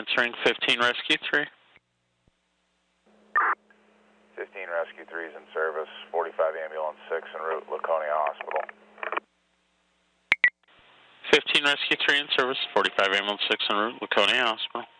answering 15 Rescue 3. 15 Rescue 3 is in service, 45 Ambulance 6 en route, Laconia Hospital. 15 Rescue 3 in service, 45 Ambulance 6 en route, Laconia Hospital.